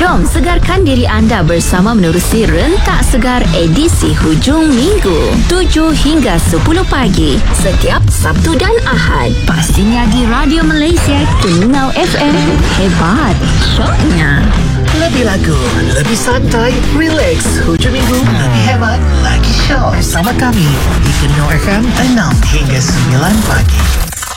Jom segarkan diri anda bersama menerusi Rentak Segar edisi hujung minggu 7 hingga 10 pagi setiap Sabtu dan Ahad. Pastinya di Radio Malaysia Telinga FM. Hebat syoknya. Lebih lagu, lebih santai, relax. Hujung minggu, lebih hebat, lagi show. Bersama kami di Telinga FM 6 hingga 9 pagi.